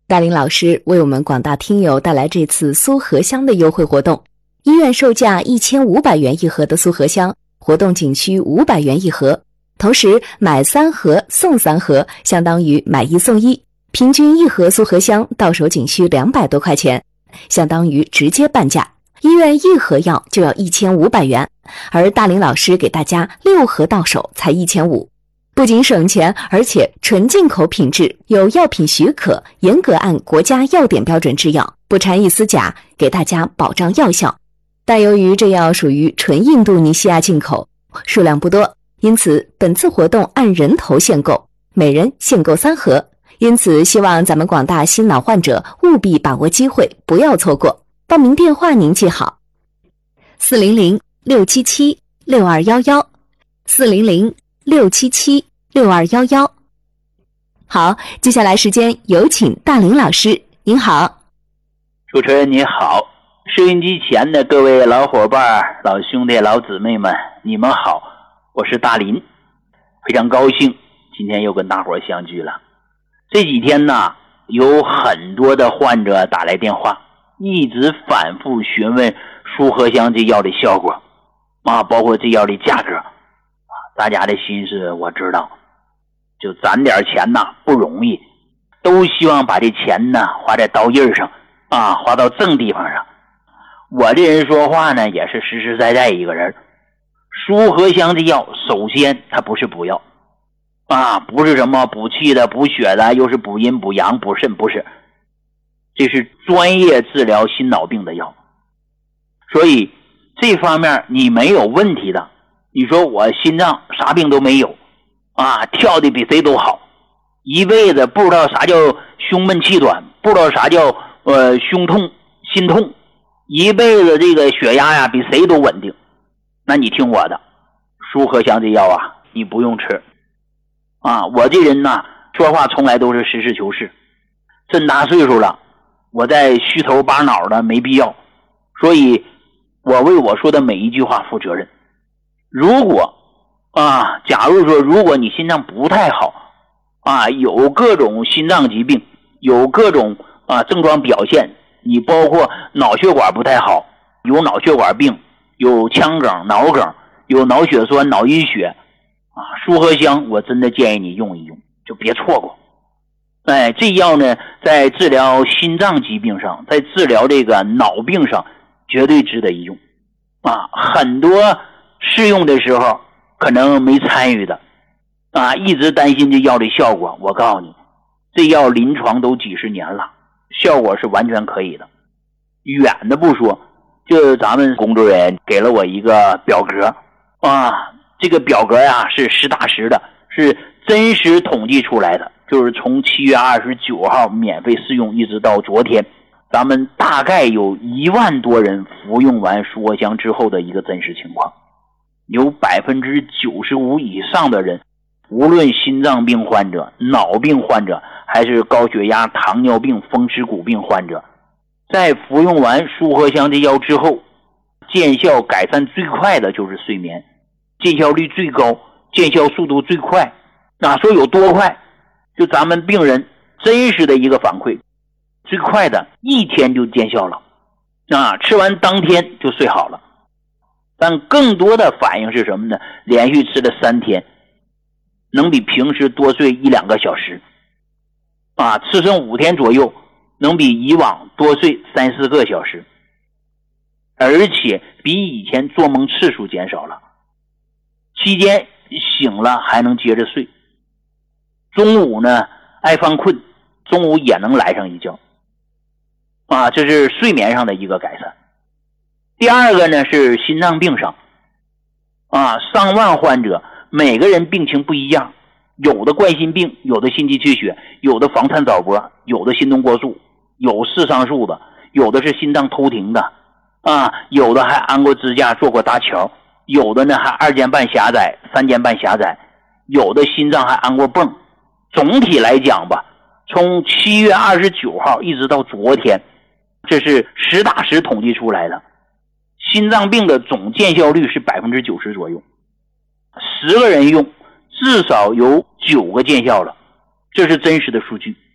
大林老师为我们广大听友带来这次苏合香的优惠活动，医院售价1500元一盒的苏合香，活动仅需500元一盒，同时买3盒送3盒，相当于买1送1，平均一盒苏合香到手仅需200多块钱，相当于直接半价。医院一盒药就要1500元，而大林老师给大家6盒到手才1500，不仅省钱，而且纯进口品质，有药品许可，严格按国家药典标准制药，不掺一丝假，给大家保障药效。但由于这药属于纯印度尼西亚进口，数量不多，因此本次活动按人头限购，每人限购3盒。因此希望咱们广大心脑患者务必把握机会，不要错过。报名电话您记好：400-677-6211 400-677-6211。好，接下来时间有请大林老师，您好。 主持人你好，收音机前的各位老伙伴、老兄弟、老姊妹们，你们好，我是大林，非常高兴今天又跟大伙相聚了。这几天呢，有很多的患者打来电话，一直反复询问舒合香这药的效果包括这药的价格大家的心思我知道，就攒点钱不容易，都希望把这钱花在刀刃上花到正地方上。我这人说话呢也是实实在在一个人。舒合香这药首先它不是补药不是什么补气的补血的，又是补阴补阳补肾，不是，这是专业治疗心脑病的药。所以这方面你没有问题的，你说我心脏啥病都没有跳的比谁都好，一辈子不知道啥叫胸闷气短，不知道啥叫胸痛心痛，一辈子这个血压比谁都稳定，那你听我的，舒合香这药你不用吃我这人说话从来都是实事求是，这么大岁数了，我再虚头巴脑的没必要，所以我为我说的每一句话负责任。如果假如说如果你心脏不太好有各种心脏疾病，有各种症状表现，你包括脑血管不太好，有脑血管病，有腔梗脑梗，有脑血栓脑淤血舒合香我真的建议你用一用，就别错过。这药呢在治疗心脏疾病上，在治疗这个脑病上绝对值得一用很多试用的时候可能没参与的一直担心这药的效果，我告诉你，这药临床都几十年了，效果是完全可以的。远的不说，就咱们工作人员给了我一个表格这个表格是实打实的，是真实统计出来的，就是从7月29号免费试用一直到昨天，咱们大概有1万多人服用完舒合香之后的一个真实情况，有95%以上的人，无论心脏病患者、脑病患者，还是高血压、糖尿病、风湿骨病患者，在服用完舒合香这药之后，见效改善最快的就是睡眠，见效率最高，见效速度最快说有多快，就咱们病人真实的一个反馈，最快的1天就见效了吃完当天就睡好了。但更多的反应是什么呢？连续吃了3天，能比平时多睡1-2个小时吃剩5天左右，能比以往多睡3-4个小时，而且比以前做梦次数减少了，期间醒了还能接着睡，中午呢爱犯困，中午也能来上一觉这是睡眠上的一个改善。第二个呢是心脏病上上万患者，每个人病情不一样，有的冠心病，有的心肌缺血，有的房颤早搏，有的心动过速，有视上述的，有的是心脏偷停的有的还安过支架做过搭桥，有的呢还2间半狭窄3间半狭窄，有的心脏还安过泵。总体来讲吧，从7月29号一直到昨天，这是实打实统计出来的，心脏病的总见效率是90%左右，10个人用至少有9个见效了，这是真实的数据